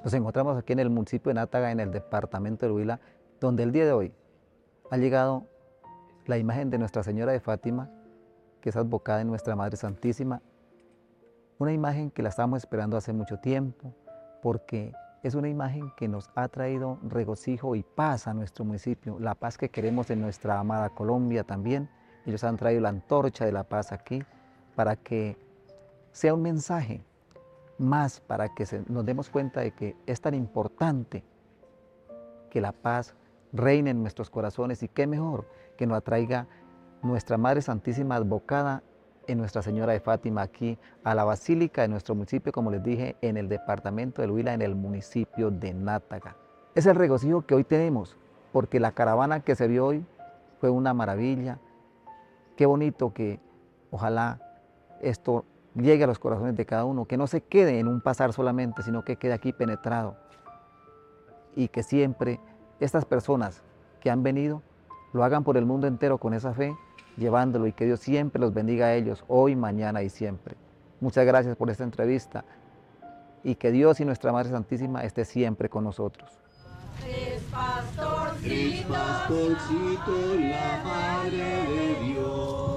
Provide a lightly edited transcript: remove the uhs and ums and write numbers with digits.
Nos encontramos aquí en el municipio de Nátaga, en el departamento del Huila, donde el día de hoy ha llegado la imagen de Nuestra Señora de Fátima, que es advocada en Nuestra Madre Santísima. Una imagen que la estábamos esperando hace mucho tiempo, porque es una imagen que nos ha traído regocijo y paz a nuestro municipio, la paz que queremos en nuestra amada Colombia también. Ellos han traído la antorcha de la paz aquí para que sea un mensaje más, para que nos demos cuenta de que es tan importante que la paz reine en nuestros corazones, y qué mejor que nos atraiga nuestra Madre Santísima advocada en Nuestra Señora de Fátima, aquí a la Basílica de nuestro municipio, como les dije, en el departamento del Huila, en el municipio de Nátaga. Es el regocijo que hoy tenemos, porque la caravana que se vio hoy fue una maravilla. Qué bonito que ojalá esto llegue a los corazones de cada uno, que no se quede en un pasar solamente, sino que quede aquí penetrado, y que siempre estas personas que han venido lo hagan por el mundo entero con esa fe, llevándolo, y que Dios siempre los bendiga a ellos, hoy, mañana y siempre. Muchas gracias por esta entrevista, y que Dios y Nuestra Madre Santísima esté siempre con nosotros. Es pastorcito, la Madre de Dios.